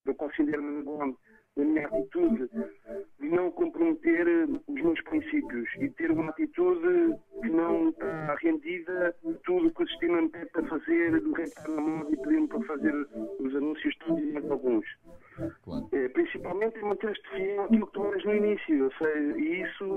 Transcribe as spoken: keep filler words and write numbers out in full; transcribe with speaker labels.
Speaker 1: eu considero-me bom na minha atitude de não comprometer os meus princípios e ter uma atitude que não está rendida de tudo que o sistema me pede para fazer, do rei estar na moda e pedir-me para fazer os anúncios todos e mais alguns.
Speaker 2: Claro.
Speaker 1: É, principalmente é manter-te fiel àquilo que tu eras no início, ou seja, e isso